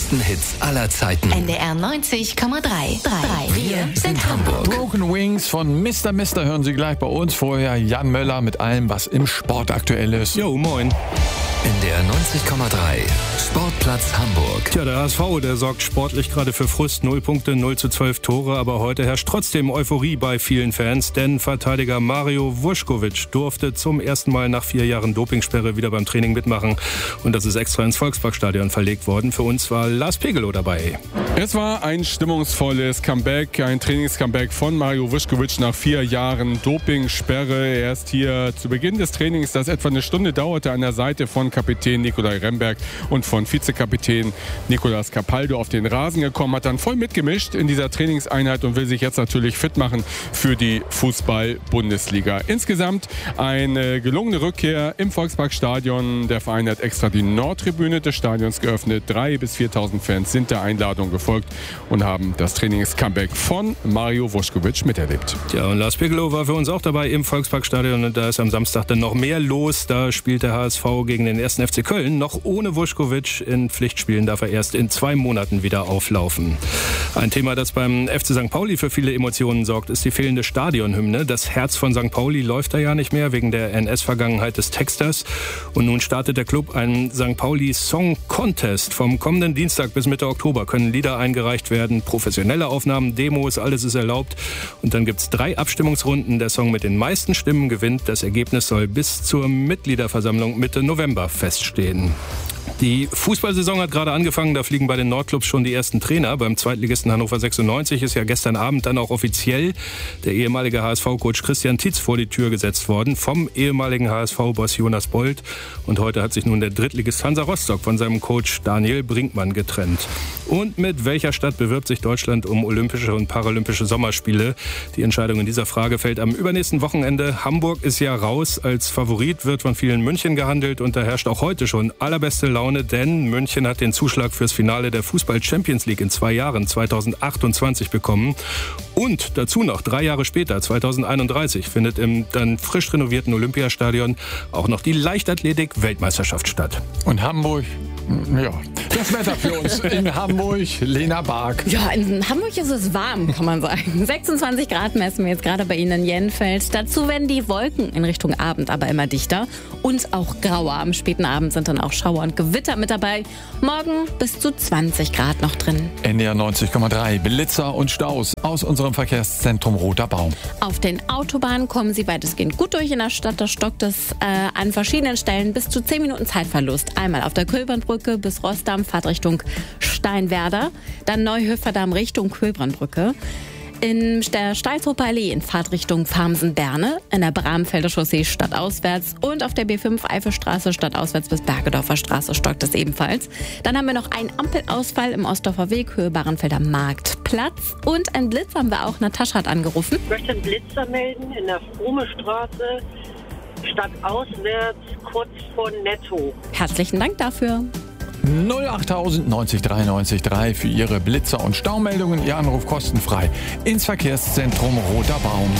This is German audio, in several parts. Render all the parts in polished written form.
größten Hits aller Zeiten. NDR 90,3. Wir sind Hamburg. Broken Wings von Mr. Mister hören Sie gleich bei uns. Vorher Jan Möller mit allem, was im Sport aktuell ist. Jo, moin. NDR 90,3. Sportplatz Hamburg. Tja, der HSV, der sorgt sportlich gerade für Frust. 0 Punkte, 0:12 Tore. Aber heute herrscht trotzdem Euphorie bei vielen Fans. Denn Verteidiger Mario Vuskovic durfte zum ersten Mal nach 4 Jahren Dopingsperre wieder beim Training mitmachen. Und das ist extra ins Volksparkstadion verlegt worden. Für uns war Lars Pegelow dabei. Es war ein stimmungsvolles Comeback, ein Trainingscomeback von Mario Vuskovic nach 4 Jahren Dopingsperre. Er ist hier zu Beginn des Trainings, das etwa eine Stunde dauerte, an der Seite von Kapitän Nikolai Remberg und von Vizekapitän Nicolas Capaldo auf den Rasen gekommen, hat dann voll mitgemischt in dieser Trainingseinheit und will sich jetzt natürlich fit machen für die Fußball-Bundesliga. Insgesamt eine gelungene Rückkehr im Volksparkstadion. Der Verein hat extra die Nordtribüne des Stadions geöffnet. 3.000 bis 4.000 Fans sind der Einladung gefolgt und haben das Trainingscomeback von Mario Vuskovic miterlebt. Ja, und Lars Pegelow war für uns auch dabei im Volksparkstadion. Und da ist am Samstag dann noch mehr los. Da spielt der HSV gegen den 1. FC Köln. Noch ohne Vuskovic. In Pflichtspielen darf er erst in 2 Monaten wieder auflaufen. Ein Thema, das beim FC St. Pauli für viele Emotionen sorgt, ist die fehlende Stadionhymne. Das Herz von St. Pauli läuft da ja nicht mehr wegen der NS-Vergangenheit des Texters. Und nun startet der Club einen St. Pauli Song Contest. Vom kommenden Dienstag bis Mitte Oktober können Lieder eingereicht werden. Professionelle Aufnahmen, Demos, alles ist erlaubt. Und dann gibt es 3 Abstimmungsrunden. Der Song mit den meisten Stimmen gewinnt. Das Ergebnis soll bis zur Mitgliederversammlung Mitte November feststehen. Die Fußballsaison hat gerade angefangen, da fliegen bei den Nordclubs schon die ersten Trainer. Beim Zweitligisten Hannover 96 ist ja gestern Abend dann auch offiziell der ehemalige HSV-Coach Christian Tietz vor die Tür gesetzt worden, vom ehemaligen HSV-Boss Jonas Bold. Und heute hat sich nun der Drittligist Hansa Rostock von seinem Coach Daniel Brinkmann getrennt. Und mit welcher Stadt bewirbt sich Deutschland um Olympische und Paralympische Sommerspiele? Die Entscheidung in dieser Frage fällt am übernächsten Wochenende. Hamburg ist ja raus. Als Favorit wird von vielen München gehandelt und da herrscht auch heute schon allerbeste Laune, denn München hat den Zuschlag fürs Finale der Fußball-Champions League in 2 Jahren, 2028, bekommen. Und dazu noch 3 Jahre später, 2031, findet im dann frisch renovierten Olympiastadion auch noch die Leichtathletik-Weltmeisterschaft statt. Und Hamburg, ja, das Wetter für uns in Hamburg, Lena Bark. Ja, in Hamburg ist es warm, kann man sagen. 26 Grad messen wir jetzt gerade bei Ihnen in Jenfeld. Dazu werden die Wolken in Richtung Abend aber immer dichter und auch grauer. Am späten Abend sind dann auch Schauer und Gewitter mit dabei. Morgen bis zu 20 Grad noch drin. NDR 90,3, Blitzer und Staus aus unserem Verkehrszentrum Roter Baum. Auf den Autobahnen kommen Sie weitestgehend gut durch in der Stadt. Da stockt es an verschiedenen Stellen bis zu 10 Minuten Zeitverlust. Einmal auf der Köhlbrandbrücke bis Rossdamm, Fahrtrichtung Steinwerder. Dann Neuhöferdamm Richtung Köhlbrandbrücke. In der Steilshofer Allee in Fahrtrichtung Farmsen-Berne, in der Bramfelder Chaussee stadtauswärts und auf der B5 Eifelstraße stadtauswärts bis Bergedorfer Straße stockt es ebenfalls. Dann haben wir noch einen Ampelausfall im Ostdorfer Weg, Höhe Bahrenfelder Marktplatz. Und ein Blitz haben wir auch. Natascha hat angerufen. Ich möchte einen Blitzer melden in der Frohme-Straße, stadtauswärts, kurz vor Netto. Herzlichen Dank dafür. 08000 90 93 3 für Ihre Blitzer- und Staumeldungen. Ihr Anruf kostenfrei ins Verkehrszentrum Roter Baum.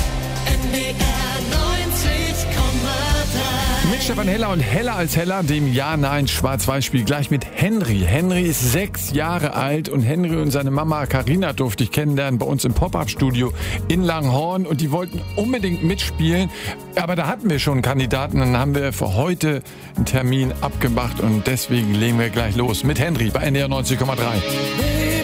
Mit Stefan Heller und Heller als Heller, dem Ja-Nein-Schwarz-Weiß-Spiel gleich mit Henry. Henry ist 6 Jahre alt und Henry und seine Mama Carina durfte ich kennenlernen bei uns im Pop-Up-Studio in Langhorn und die wollten unbedingt mitspielen, aber da hatten wir schon einen Kandidaten, dann haben wir für heute einen Termin abgemacht und deswegen legen wir gleich los mit Henry bei NDR 90,3.